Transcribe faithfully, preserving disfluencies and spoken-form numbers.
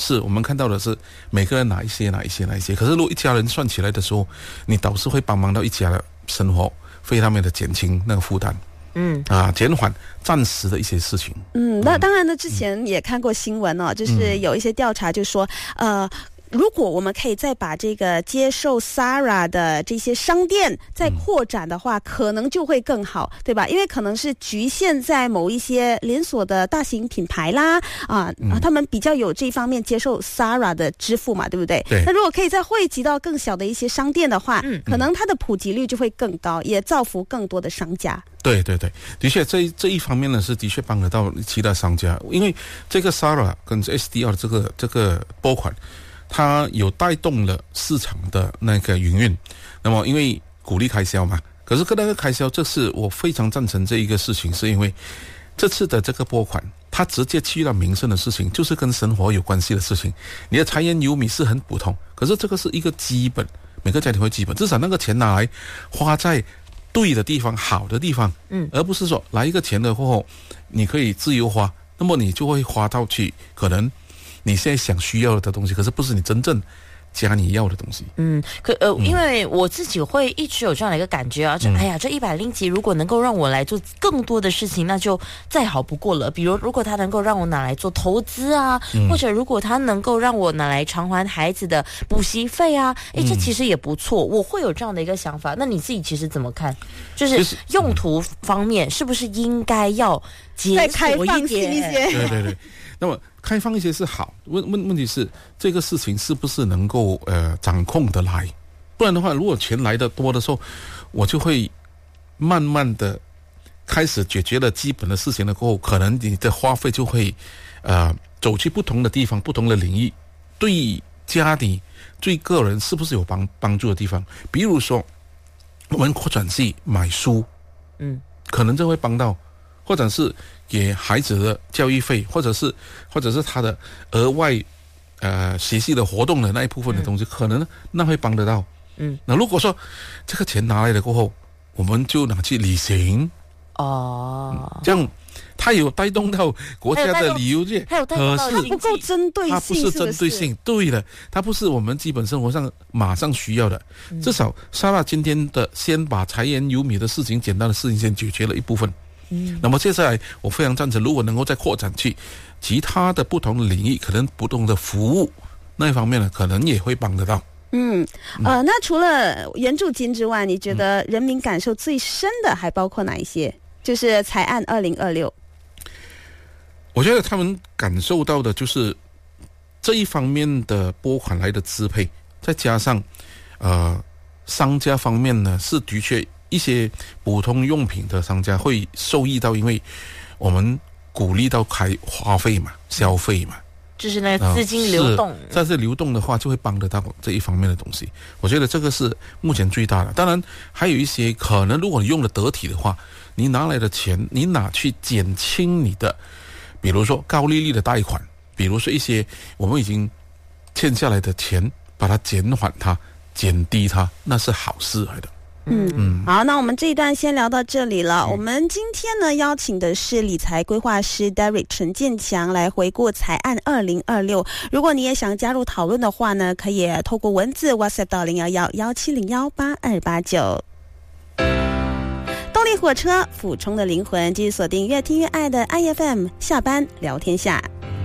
是我们看到的是每个人拿一些拿一些拿一些，可是如果一家人算起来的时候，你倒是会帮忙到一家的生活非常面的减轻那个负担。嗯啊，减缓暂时的一些事情。 嗯，那当然呢，之前也看过新闻哦，就是有一些调查就说，呃。如果我们可以再把这个接受 S A R A 的这些商店再扩展的话，嗯、可能就会更好，对吧？因为可能是局限在某一些连锁的大型品牌啦，啊，嗯、他们比较有这方面接受 S A R A 的支付嘛，对不对？ 对。 那如果可以再汇集到更小的一些商店的话，嗯，可能它的普及率就会更高，也造福更多的商家。 对对对，的确，这这一方面呢是的确帮得到其他商家，因为这个 S A R A 跟 S D R 这个这个拨款。它有带动了市场的那个营运，那么因为鼓励开销嘛，可是跟那个开销，这是我非常赞成这一个事情，是因为这次的这个拨款，它直接去到民生的事情，就是跟生活有关系的事情。你的柴盐油米是很普通，可是这个是一个基本，每个家庭会基本，至少那个钱拿来花在对的地方、好的地方，嗯，而不是说来一个钱的过后，你可以自由花，那么你就会花到去可能。你现在想需要的东西，可是不是你真正家你要的东西。 嗯，可呃，因为我自己会一直有这样的一个感觉啊，这、嗯、哎呀，这一百零几如果能够让我来做更多的事情，那就再好不过了。比如，如果它能够让我拿来做投资啊，嗯、或者如果它能够让我拿来偿还孩子的补习费啊，哎，这其实也不错。我会有这样的一个想法。那你自己其实怎么看？就是用途方面，是不是应该要再开放一些？ 对对对。那么开放一些是好，问问问题是这个事情是不是能够呃掌控得来？不然的话，如果钱来的多的时候，我就会慢慢的开始解决了基本的事情了过后，可能你的花费就会呃走去不同的地方、不同的领域，对家庭、对个人是不是有帮帮助的地方？比如说，我们扩展去买书，嗯，可能这会帮到。或者是给孩子的教育费，或者是或者是他的额外呃学习的活动的那一部分的东西，嗯、可能那会帮得到。嗯，那如果说这个钱拿来了过后，我们就拿去旅行哦、嗯，这样它有带动到国家的旅游业， 可是不够针对性， 它不是针对性，是是对的，它不是我们基本生活上马上需要的。嗯、至少莎拉今天的先把柴盐油米的事情、简单的事情先解决了一部分。嗯，那么接下来我非常赞成，如果能够再扩展去其他的不同的领域，可能不同的服务那一方面呢，可能也会帮得到。 嗯，呃，那除了援助金之外，你觉得人民感受最深的还包括哪一些？就是财案二零二六。 我觉得他们感受到的就是这一方面的拨款来的支配，再加上呃商家方面呢，是的确。一些普通用品的商家会受益到，因为我们鼓励到开花费嘛、消费嘛， 就是那个资金流动。 呃、在这流动的话，就会帮得到这一方面的东西。我觉得这个是目前最大的。当然，还有一些可能，如果你用的得体的话，你拿来的钱，你拿去减轻你的，比如说高利率的贷款，比如说一些我们已经欠下来的钱，把它减缓它、减低它，那是好事来的。 嗯嗯，好，那我们这一段先聊到这里了。嗯、我们今天呢邀请的是理财规划师 Derek 陈建强来回顾财案二零二六。如果你也想加入讨论的话呢，可以透过文字 WhatsApp 到零一一一七零一八二八九。动力火车，俯冲的灵魂，继续锁定越听越爱的 I F M 下班聊天下。